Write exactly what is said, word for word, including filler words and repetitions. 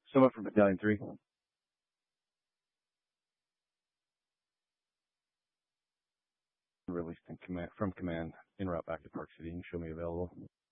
Someone from Battalion three. Released in command, from command, en route back to Park City, and show me available.